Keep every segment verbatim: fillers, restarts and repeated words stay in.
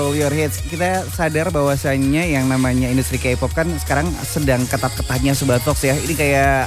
All Your Hits. Kita sadar bahwasannya yang namanya industri K-pop kan sekarang sedang ketat-ketatnya Sobat Fox ya. Ini kayak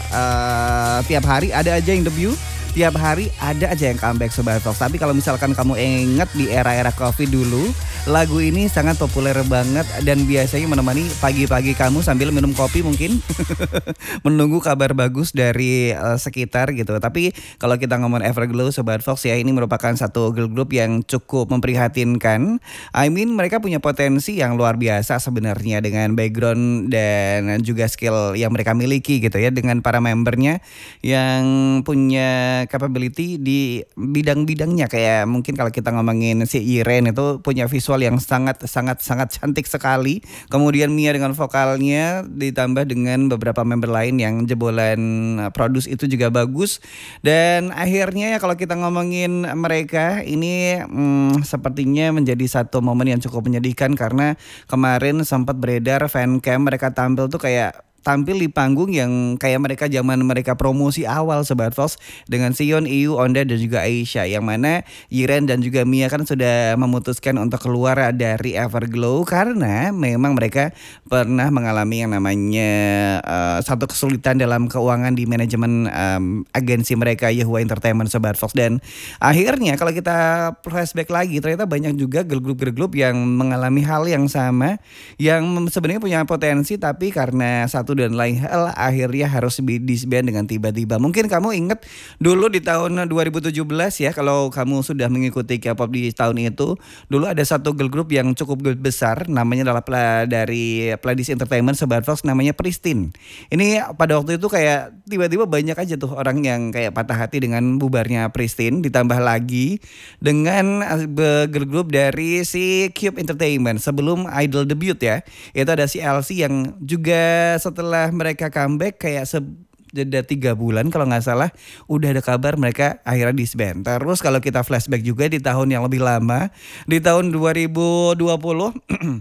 uh, tiap hari ada aja yang debut, tiap hari ada aja yang comeback Sobat Fox. Tapi kalau misalkan kamu ingat di era-era Covid dulu, lagu ini sangat populer banget dan biasanya menemani pagi-pagi kamu sambil minum kopi mungkin menunggu kabar bagus dari uh, sekitar gitu. Tapi kalau kita ngomong Everglow Sobat Fox ya, ini merupakan satu girl group yang cukup memprihatinkan. I mean mereka punya potensi yang luar biasa sebenarnya dengan background dan juga skill yang mereka miliki gitu ya, dengan para membernya yang punya capability di bidang-bidangnya. Kayak mungkin kalau kita ngomongin si Iren itu punya visual yang sangat sangat sangat cantik sekali. Kemudian Mia dengan vokalnya ditambah dengan beberapa member lain yang jebolan produce itu juga bagus. Dan akhirnya ya kalau kita ngomongin mereka ini hmm, sepertinya menjadi satu momen yang cukup menyedihkan karena kemarin sempat beredar fancam mereka tampil tuh kayak tampil di panggung yang kayak mereka zaman mereka promosi awal Sobat Fox dengan Sion, Iu, Onda dan juga Aisyah, yang mana Yiren dan juga Mia kan sudah memutuskan untuk keluar dari Everglow karena memang mereka pernah mengalami yang namanya uh, satu kesulitan dalam keuangan di manajemen um, agensi mereka Yahua Entertainment Sobat Fox. Dan akhirnya kalau kita flashback lagi ternyata banyak juga girl group-girl group yang mengalami hal yang sama, yang sebenarnya punya potensi tapi karena satu dan lain hal akhirnya harus disband dengan tiba-tiba. Mungkin kamu ingat dulu di tahun dua ribu tujuh belas ya, kalau kamu sudah mengikuti K-pop di tahun itu, dulu ada satu girl group yang cukup besar, namanya adalah pla, dari Pladis Entertainment Sobat Fox, namanya Pristine. Ini pada waktu itu kayak tiba-tiba banyak aja tuh orang yang kayak patah hati dengan bubarnya Pristine, ditambah lagi dengan girl group dari si Cube Entertainment sebelum Idol debut ya. Itu ada si L C yang juga setelah Setelah mereka comeback kayak jeda tiga bulan kalau nggak salah udah ada kabar mereka akhirnya disband. Terus kalau kita flashback juga di tahun yang lebih lama, di tahun dua ribu dua puluh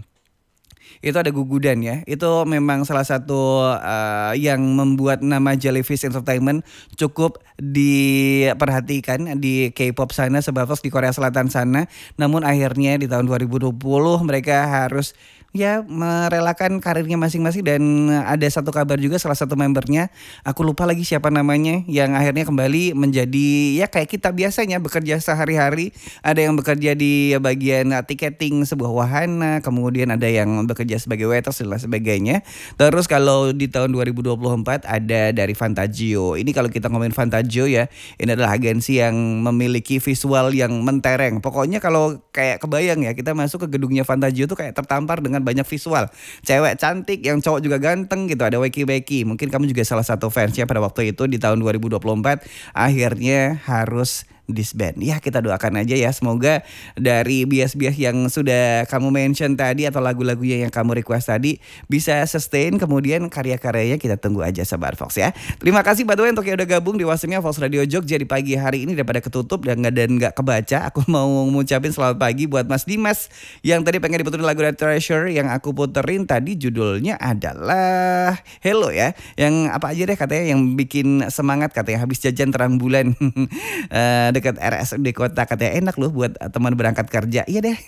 itu ada Gugudan ya. Itu memang salah satu uh, yang membuat nama Jellyfish Entertainment cukup diperhatikan di K-pop sana Sobat Fox, di Korea Selatan sana. Namun akhirnya di tahun dua ribu dua puluh mereka harus ya merelakan karirnya masing-masing. Dan ada satu kabar juga salah satu membernya, aku lupa lagi siapa namanya, yang akhirnya kembali menjadi ya kayak kita biasanya bekerja sehari-hari. Ada yang bekerja di bagian tiketing sebuah wahana, kemudian ada yang bekerja sebagai waiters dan lain sebagainya. Terus kalau di tahun dua ribu dua puluh empat ada dari Fantagio. Ini kalau kita ngomongin Fantagio ya, ini adalah agensi yang memiliki visual yang mentereng. Pokoknya kalau kayak kebayang ya, kita masuk ke gedungnya Fantagio tuh kayak tertampar dengan banyak visual, cewek cantik, yang cowok juga ganteng gitu. Ada Weki Weki, mungkin kamu juga salah satu fansnya pada waktu itu. Di tahun dua ribu dua puluh empat akhirnya harus disband. Ya kita doakan aja ya, semoga dari bias-bias yang sudah kamu mention tadi atau lagu-lagunya yang kamu request tadi bisa sustain, kemudian karya-karyanya kita tunggu aja Sobat Fox ya. Terima kasih by the way untuk yang udah gabung di WhatsAppnya Fox Radio Jogja di pagi hari ini daripada ketutup dan nggak dan nggak kebaca. Aku mau ngucapin selamat pagi buat Mas Dimas yang tadi pengen diputerin lagu dari Treasure. Yang aku puterin tadi judulnya adalah Hello ya, yang apa aja deh katanya yang bikin semangat, katanya habis jajan terang bulan uh, dekat R S U D kota, katanya enak loh buat teman berangkat kerja. Iya deh.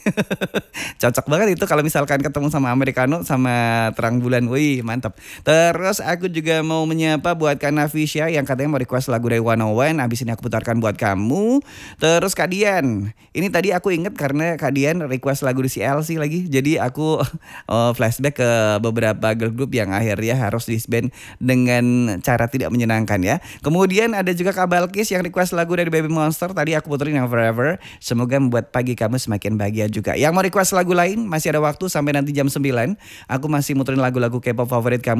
Cocok banget itu kalau misalkan ketemu sama americano sama terang bulan. Wih, mantap. Terus aku juga mau menyapa buat Kak Nafisya yang katanya mau request lagu dari One Oh One. Habis ini aku putarkan buat kamu. Terus Kak Dian. Ini tadi aku inget karena Kak Dian request lagu di C L C lagi. Jadi aku oh, flashback ke beberapa girl group yang akhirnya harus disband dengan cara tidak menyenangkan ya. Kemudian ada juga Kak Balkis yang request lagu dari Baby Monster. Tadi aku puterin yang Forever. Semoga membuat pagi kamu semakin bahagia juga. Yang mau request lagu lain masih ada waktu sampai nanti jam sembilan. Aku masih muterin lagu-lagu K-pop favorit kamu.